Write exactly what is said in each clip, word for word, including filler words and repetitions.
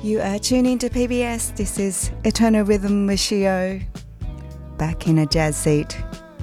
You are tuning to P B S. This is Eternal Rhythm with Shio, back in a jazz seat.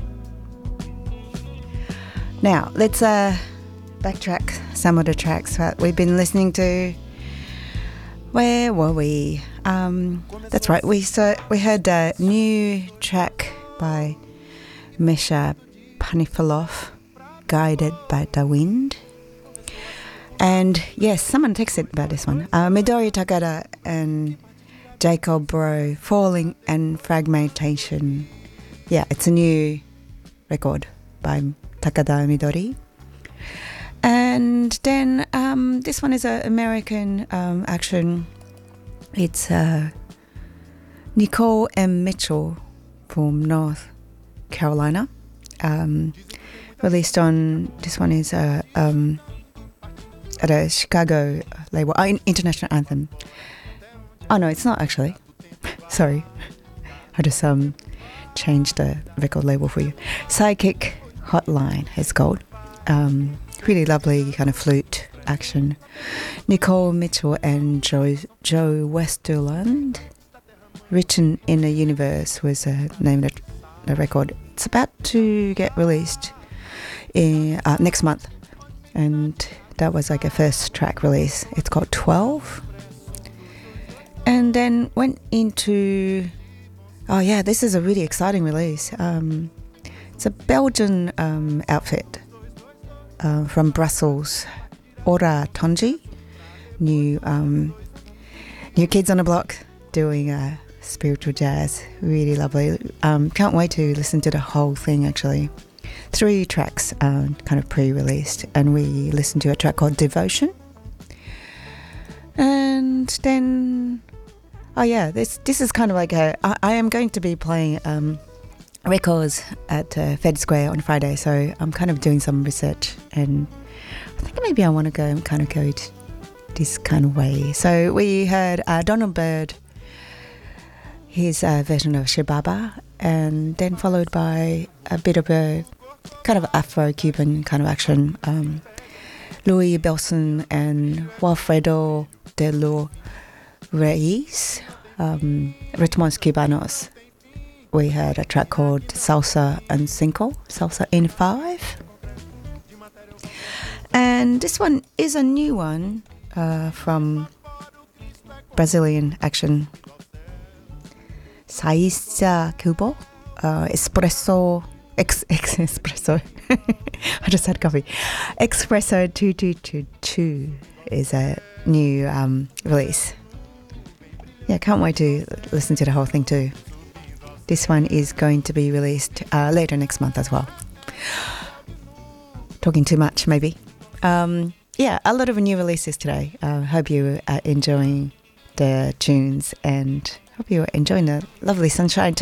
Now, let's uh, backtrack some of the tracks that we've been listening to. Where were we? Um, that's right, we saw, we heard a new track by Misha Panifilov, Guided by the Wind. And yes, someone texted about this one. Uh, Midori Takada and Jacob Bro, Falling and Fragmentation. Yeah, it's a new record by Takada Midori. And then um, this one is an American um, action. It's uh, Nicole M. Mitchell from North Carolina. Um, released on, this one is a... Uh, um, at a Chicago label, oh, International Anthem. Oh no, it's not actually. Sorry, I just um changed the record label for you. Psychic Hotline it's called. Um, really lovely kind of flute action. Nicole Mitchell and Joe Joe Westerland. Written in the Universe was the name of the, the record. It's about to get released in uh, next month, and that was like a first track release. It's called twelve. And then went into... Oh yeah, this is a really exciting release. Um, it's a Belgian um, outfit uh, from Brussels. Ora Tonji. New, um, new kids on the block doing uh, spiritual jazz. Really lovely. Um, can't wait to listen to the whole thing actually. Three tracks uh, kind of pre-released, and we listened to a track called Devotion. And then, oh yeah, this this is kind of like a, I, I am going to be playing um, records at uh, Fed Square on Friday, so I'm kind of doing some research, and I think maybe I want to go and kind of go to this kind of way. So we heard uh, Donald Byrd, his uh, version of Shibaba, and then followed by a bit of a kind of Afro-Cuban kind of action. Um, Louis Belson and Wilfredo de los Reyes, um, Ritmos Cubanos. We heard a track called Salsa and Cinco, Salsa in Five. And this one is a new one uh, from Brazilian action. Saísa Kubo, uh, Espresso, ex, ex, Espresso, I just had coffee. Espresso two two two two is a new um, release. Yeah, can't wait to listen to the whole thing too. This one is going to be released uh, later next month as well. Talking too much, maybe. Um, yeah, a lot of new releases today. I uh, hope you are enjoying the tunes, and hope you're enjoying the lovely sunshine too.